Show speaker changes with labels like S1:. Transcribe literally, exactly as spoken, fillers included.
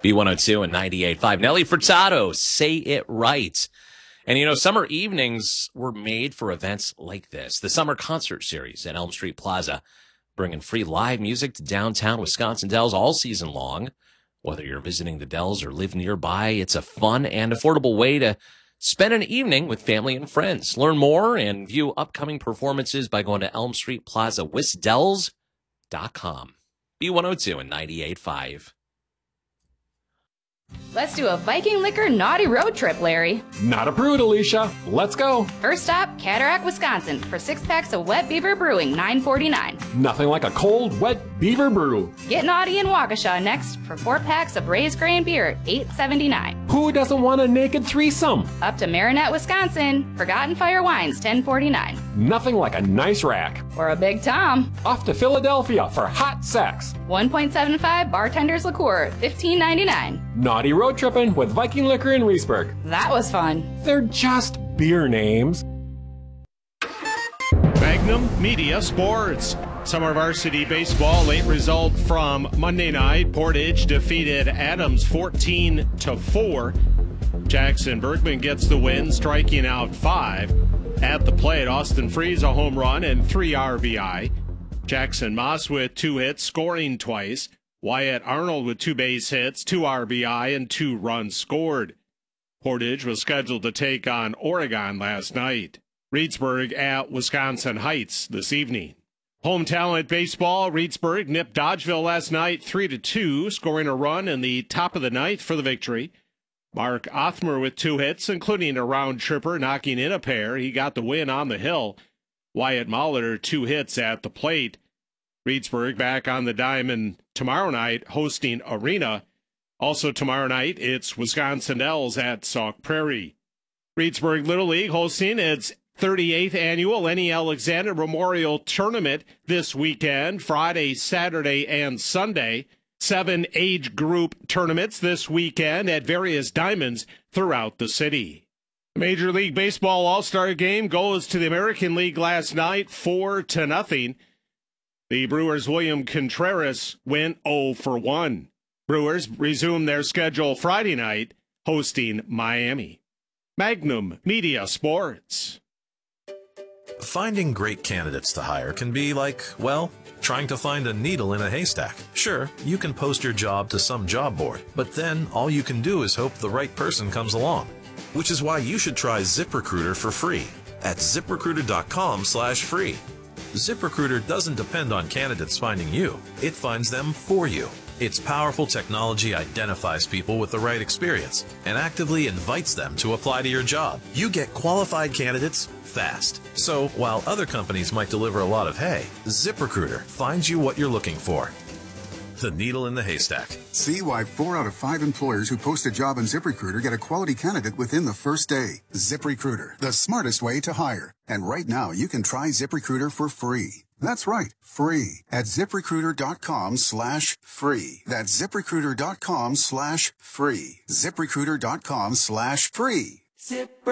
S1: B one oh two and ninety-eight point five. Nelly Furtado, Say It Right. And, you know, summer evenings were made for events like this. The Summer Concert Series at Elm Street Plaza, bringing free live music to downtown Wisconsin Dells all season long. Whether you're visiting the Dells or live nearby, it's a fun and affordable way to spend an evening with family and friends. Learn more and view upcoming performances by going to elm street plaza wisdells dot com. B one oh two and ninety-eight point five.
S2: Let's do a Viking Liquor naughty road trip, Larry.
S3: Not a prude, Alicia. Let's go.
S2: First stop, Cataract, Wisconsin, for six packs of Wet Beaver Brewing, nine forty-nine.
S3: Nothing like a cold, wet beaver brew.
S2: Get naughty in Waukesha next for four packs of Raised Grain Beer, eight seventy-nine.
S3: Who doesn't want a naked threesome?
S2: Up to Marinette, Wisconsin, Forgotten Fire Wines, ten forty-nine.
S3: Nothing like a nice rack.
S2: Or a Big Tom.
S3: Off to Philadelphia for hot sex.
S2: one point seven five Bartender's Liqueur, fifteen ninety-nine.
S3: Naughty road tripping with Viking Liquor in Reesburg.
S2: That was fun.
S3: They're just beer names.
S4: Magnum Media Sports. Summer Varsity Baseball late result from Monday night. Portage defeated Adams fourteen to four. Jackson Bergman gets the win, striking out five. At the plate, Austin Freeze a home run and three R B I. Jackson Moss with two hits, scoring twice. Wyatt Arnold with two base hits, two R B I, and two runs scored. Portage was scheduled to take on Oregon last night. Reedsburg at Wisconsin Heights this evening. Home talent baseball, Reedsburg nipped Dodgeville last night three to two, scoring a run in the top of the ninth for the victory. Mark Othmer with two hits, including a round tripper, knocking in a pair. He got the win on the hill. Wyatt Molitor, two hits at the plate. Reedsburg back on the diamond tomorrow night, hosting Arena. Also tomorrow night, it's Wisconsin Dells at Sauk Prairie. Reedsburg Little League hosting its thirty-eighth annual Lenny Alexander Memorial Tournament this weekend, Friday, Saturday, and Sunday. Seven age group tournaments this weekend at various diamonds throughout the city. Major League Baseball All-Star Game goes to the American League last night, four to nothing. The Brewers' William Contreras went oh for one. Brewers resume their schedule Friday night, hosting Miami. Magnum Media Sports.
S5: Finding great candidates to hire can be like, well, trying to find a needle in a haystack. Sure, you can post your job to some job board, but then all you can do is hope the right person comes along. Which is why you should try ZipRecruiter for free at zip recruiter dot com slash free. ZipRecruiter doesn't depend on candidates finding you. It finds them for you. Its powerful technology identifies people with the right experience and actively invites them to apply to your job. You get qualified candidates fast. So while other companies might deliver a lot of hay, ZipRecruiter finds you what you're looking for. The needle in the haystack.
S6: See why four out of five employers who post a job on ZipRecruiter get a quality candidate within the first day. ZipRecruiter, the smartest way to hire. And right now, you can try ZipRecruiter for free. That's right, free at zip recruiter dot com slash free. That's zip recruiter dot com slash free. zip recruiter dot com slash free. ZipRecruiter.